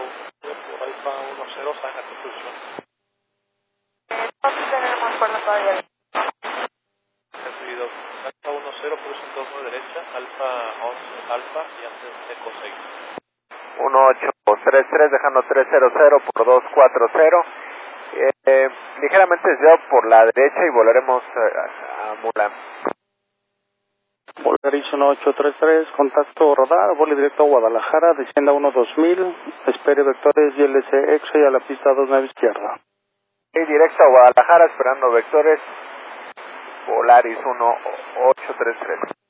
por Alfa 10, salgan a tu posición. No tenemos cuerno todavía. Recibido. Alfa 10, por su entorno derecha, Alfa 11, Alfa y antes Eco 6. 1833 dejando 300 por 240. Ligeramente desviado por la derecha y volaremos a Mulan. Volaris 1833, contacto radar, vuelo directo a Guadalajara, descienda 2000, espere vectores YLC EXO y a la pista 29 izquierda. Y directo a Guadalajara esperando vectores, Volaris 1833.